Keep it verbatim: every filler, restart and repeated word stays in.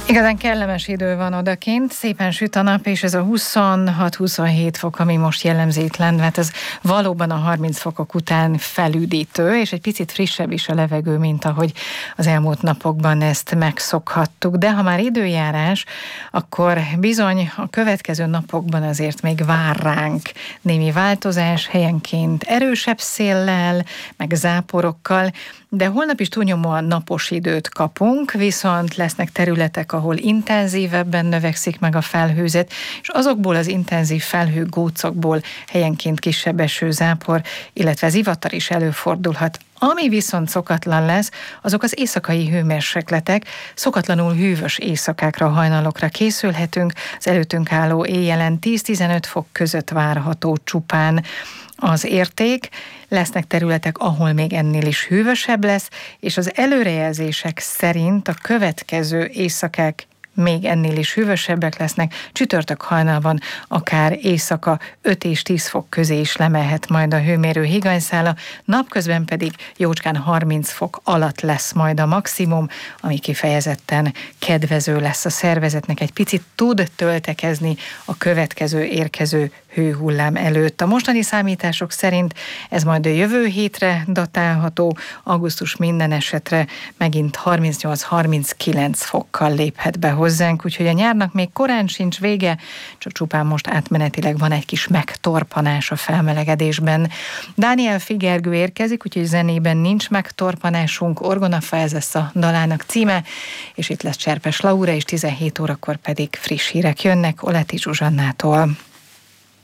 Igazán kellemes idő van odakint, szépen süt a nap, és ez a huszonhat-huszonhét fok, ami most jellemzi itt lent, hát ez valóban a harminc fokok után felüdítő, és egy picit frissebb is a levegő, mint ahogy az elmúlt napokban ezt megszokhattuk. De ha már időjárás, akkor bizony a következő napokban azért még vár ránk némi változás, helyenként erősebb széllel, meg záporokkal, de holnap is túlnyomóan napos időt kapunk, viszont lesznek területek, ahol intenzívebben növekszik meg a felhőzet, és azokból az intenzív felhőgócokból helyenként kisebb esőzápor, illetve zivatar is előfordulhat. Ami viszont szokatlan lesz, azok az éjszakai hőmérsékletek, szokatlanul hűvös éjszakákra, hajnalokra készülhetünk, az előttünk álló éjjelen tíz-tizenöt fok között várható csupán az érték, lesznek területek, ahol még ennél is hűvösebb lesz, és az előrejelzések szerint a következő éjszakák még ennél is hűvösebbek lesznek, csütörtök hajnalban akár éjszaka öt és tíz fok közé is lemelhet majd a hőmérő higanyszála, napközben pedig jócskán harminc fok alatt lesz majd a maximum, ami kifejezetten kedvező lesz a szervezetnek, egy picit tud töltekezni a következő érkező hőhullám előtt. A mostani számítások szerint ez majd a jövő hétre datálható, augusztus minden esetre megint harmincnyolc-harminckilenc fokkal léphet be hozzánk, úgyhogy a nyárnak még korán sincs vége, csak csupán most átmenetileg van egy kis megtorpanás a felmelegedésben. Dániel Figergő érkezik, úgyhogy zenében nincs megtorpanásunk, Orgonafa, ez lesz a dalának címe, és itt lesz Cserpes Laura, és tizenhét órakor pedig friss hírek jönnek Oleti Zsuzsannától.